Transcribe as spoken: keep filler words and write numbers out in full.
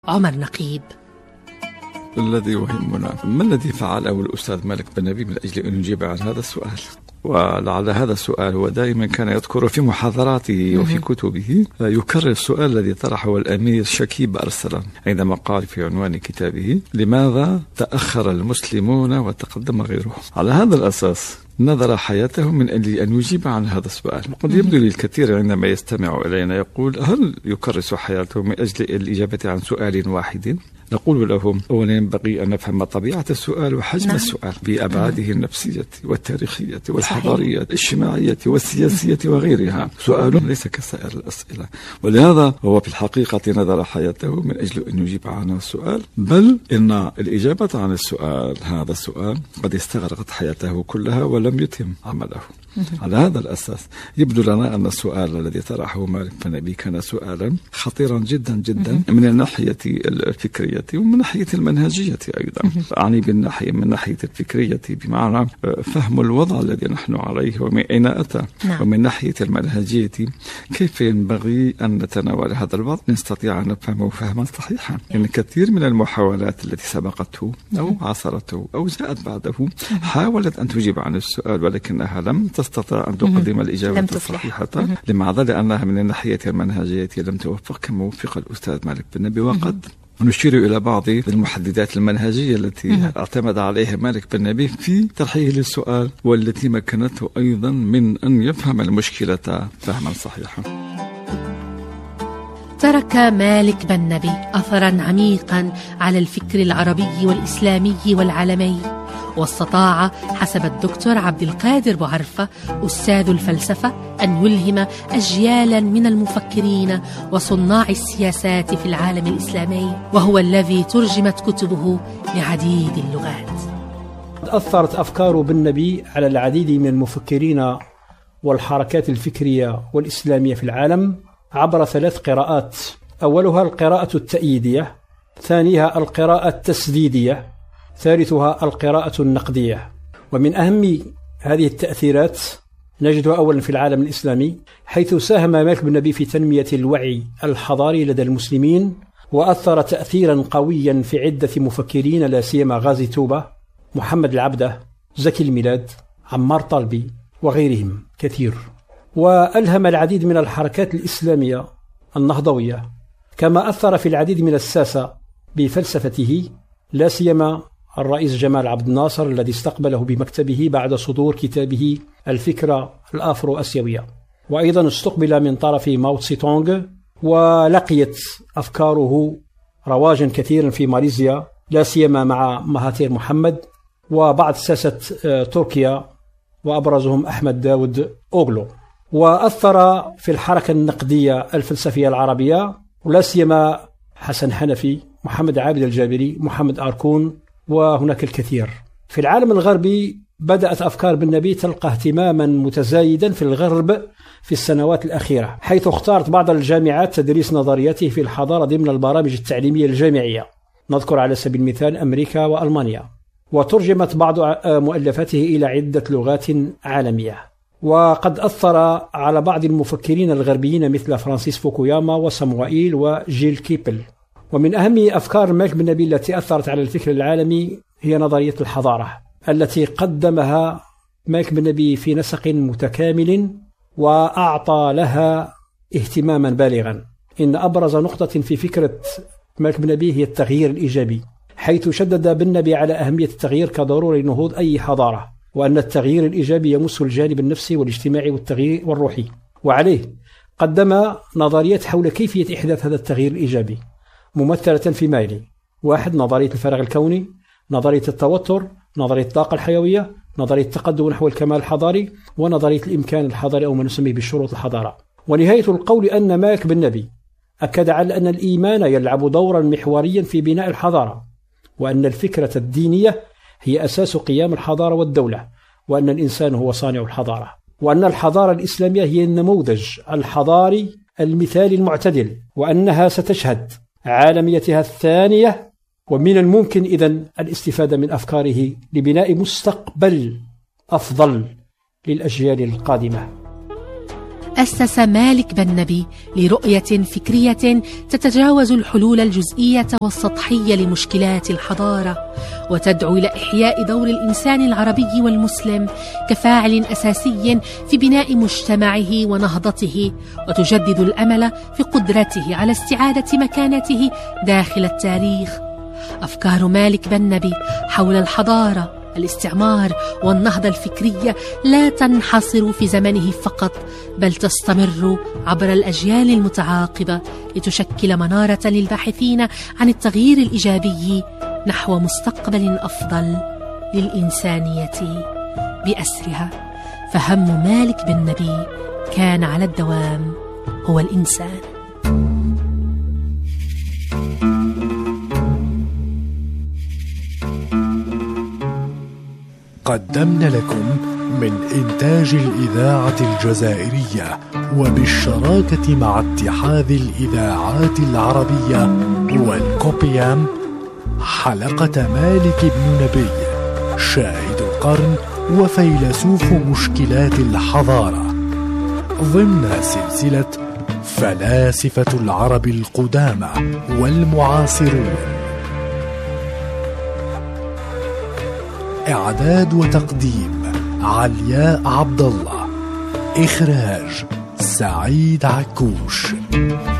عمر نقيب. الذي يهمنا ما الذي فعله الأستاذ مالك بن نبي من أجل أن يجيب عن هذا السؤال؟ ولعل هذا السؤال هو دائما كان يذكر في محاضراته وفي كتبه، يكرر السؤال الذي طرحه الأمير شكيب أرسلان عندما قال في عنوان كتابه: لماذا تأخر المسلمون وتقدم غيرهم؟ على هذا الأساس نظر حياته من أجل أن يجيب عن هذا السؤال. قد يبدو للكثير عندما يستمع إلينا يقول: هل يكرس حياته من أجل الإجابة عن سؤال واحد؟ نقول لهم: أولا ينبغي أن نفهم طبيعة السؤال وحجم نعم. السؤال بأبعاده النفسية والتاريخية والحضارية الاجتماعية والسياسية وغيرها. سؤال ليس كسائر الأسئلة، ولهذا هو في الحقيقة نظر حياته من أجل أن يجيب عن السؤال، بل إن الإجابة عن السؤال هذا السؤال قد استغرقت حياته كلها ولم يتم عمله. على هذا الأساس يبدو لنا أن السؤال الذي طرحه مالك بن نبي كان سؤالا خطيرا جدا جدا من الناحية الفكرية ومن ناحية المنهجية أيضا. أعني بالناحية من ناحية الفكرية بمعنى فهم الوضع الذي نحن عليه ومن أين أتى، ومن ناحية المنهجية كيف ينبغي أن نتناول هذا الوضع نستطيع أن نفهمه فهما صحيحا. يعني كثير من المحاولات التي سبقته أو عاصرته أو جاءت بعده حاولت أن تجيب عن السؤال، ولكنها لم تستطيع أن تقدم الإجابة الصحيحة. لماذا؟ لأنها من الناحية المنهجية لم توفق كما وفق الأستاذ مالك بن نبي. وقد نشير إلى بعض المحددات المنهجية التي اعتمد عليها مالك بن نبي في طرحه للسؤال، والتي مكنته أيضا من أن يفهم المشكلة فهما صحيحا. ترك مالك بن نبي أثرا عميقا على الفكر العربي والإسلامي والعالمي، واستطاع حسب الدكتور عبد القادر بوعرفة أستاذ الفلسفة أن يلهم أجيالا من المفكرين وصناع السياسات في العالم الإسلامي، وهو الذي ترجمت كتبه لعديد اللغات. أثرت أفكار بن نبي على العديد من المفكرين والحركات الفكرية والإسلامية في العالم عبر ثلاث قراءات. أولها القراءة التأييدية، ثانيها القراءة التسديدية، ثالثها القراءة النقدية. ومن أهم هذه التأثيرات نجدها أولا في العالم الإسلامي، حيث ساهم مالك بن نبي في تنمية الوعي الحضاري لدى المسلمين، وأثر تأثيرا قويا في عدة مفكرين لا سيما غازي توبة، محمد العبده، زكي الميلاد، عمار طالبي وغيرهم كثير. وألهم العديد من الحركات الإسلامية النهضوية، كما أثر في العديد من الساسة بفلسفته، لا سيما الرئيس جمال عبد الناصر الذي استقبله بمكتبه بعد صدور كتابه الفكرة الأفرو أسيوية، وأيضا استقبل من طرف ماو تسي تونغ، ولقيت أفكاره رواجا كثيرا في ماليزيا لا سيما مع مهاتير محمد وبعض ساسة تركيا وأبرزهم أحمد داود أوغلو. وأثر في الحركة النقدية الفلسفية العربية، ولا سيما حسن حنفي، محمد عابد الجابري، محمد أركون، وهناك الكثير. في العالم الغربي بدأت أفكار بن نبي تلقى اهتماما متزايدا في الغرب في السنوات الأخيرة، حيث اختارت بعض الجامعات تدريس نظرياته في الحضارة ضمن البرامج التعليمية الجامعية. نذكر على سبيل المثال أمريكا وألمانيا. وترجمت بعض مؤلفاته إلى عدة لغات عالمية. وقد أثر على بعض المفكرين الغربيين مثل فرانسيس فوكوياما وساموائيل وجيل كيبل. ومن أهم أفكار مالك بن نبي التي أثرت على الفكر العالمي هي نظرية الحضارة، التي قدمها مالك بن نبي في نسق متكامل وأعطى لها اهتماما بالغا. إن أبرز نقطة في فكرة مالك بن نبي هي التغيير الإيجابي، حيث شدد بن نبي على أهمية التغيير كضرورة لنهوض أي حضارة، وأن التغيير الإيجابي يمس الجانب النفسي والاجتماعي والتغيير والروحي. وعليه قدم نظريات حول كيفية إحداث هذا التغيير الإيجابي، ممثلة في مايلي: واحد، نظرية الفراغ الكوني، نظرية التوتر، نظرية الطاقة الحيوية، نظرية التقدم نحو الكمال الحضاري، ونظرية الإمكان الحضاري أو ما نسميه بشروط الحضارة. ونهاية القول أن مالك بن نبي أكد على أن الإيمان يلعب دورا محوريا في بناء الحضارة، وأن الفكرة الدينية هي أساس قيام الحضارة والدولة، وأن الإنسان هو صانع الحضارة، وأن الحضارة الإسلامية هي النموذج الحضاري المثالي المعتدل، وأنها ستشهد عالميتها الثانية، ومن الممكن إذن الاستفادة من أفكاره لبناء مستقبل أفضل للأجيال القادمة. أسس مالك بن نبي لرؤية فكرية تتجاوز الحلول الجزئية والسطحية لمشكلات الحضارة، وتدعو إلى إحياء دور الإنسان العربي والمسلم كفاعل أساسي في بناء مجتمعه ونهضته، وتجدد الأمل في قدرته على استعادة مكانته داخل التاريخ. أفكار مالك بن نبي حول الحضارة، الاستعمار والنهضة الفكرية لا تنحصر في زمنه فقط، بل تستمر عبر الأجيال المتعاقبة لتشكل منارة للباحثين عن التغيير الإيجابي نحو مستقبل أفضل للإنسانية بأسرها. فهم مالك بن نبي كان على الدوام هو الإنسان. قدمنا لكم من إنتاج الإذاعة الجزائرية وبالشراكة مع اتحاد الإذاعات العربية والكوبيام حلقة مالك بن نبي، شاهد القرن وفيلسوف مشكلات الحضارة، ضمن سلسلة فلاسفة العرب القدامى والمعاصرون. إعداد وتقديم علياء عبد الله، إخراج سعيد عكوش.